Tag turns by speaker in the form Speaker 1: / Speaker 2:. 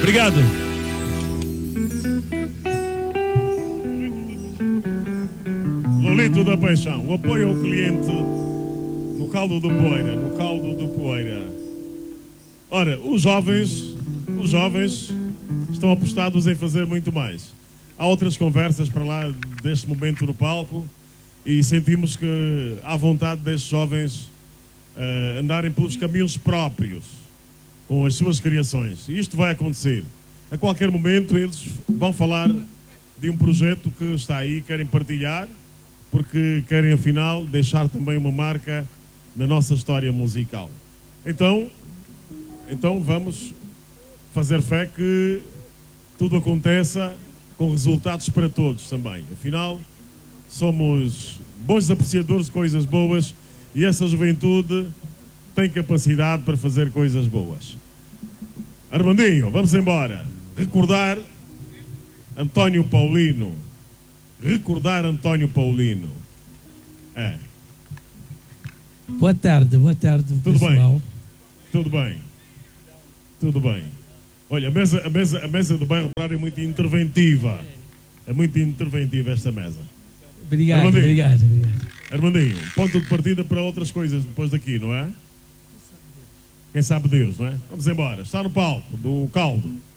Speaker 1: Obrigado. Lolito da Paixão, o apoio ao cliente no caldo do Poeira, no caldo do Poeira. Ora, os jovens estão apostados em fazer muito mais. Há outras conversas para lá deste momento no palco e sentimos que há vontade destes jovens andarem pelos caminhos próprios com as suas criações. E isto vai acontecer. A qualquer momento eles vão falar de um projeto que está aí, querem partilhar, porque querem afinal deixar também uma marca na nossa história musical. Então vamos fazer fé que tudo aconteça com resultados para todos também. Afinal, somos bons apreciadores de coisas boas e essa juventude tem capacidade para fazer coisas boas. Armandinho, vamos embora. Recordar António Paulino. Recordar António Paulino. É.
Speaker 2: Boa tarde,
Speaker 1: tudo
Speaker 2: pessoal.
Speaker 1: Bem? Tudo bem. Tudo bem. Olha, a mesa do bairro é muito interventiva. É muito interventiva esta mesa.
Speaker 2: Obrigado.
Speaker 1: Armandinho, ponto de partida para outras coisas depois daqui, não é? Quem sabe Deus, não é? Vamos embora. Está no palco do caldo.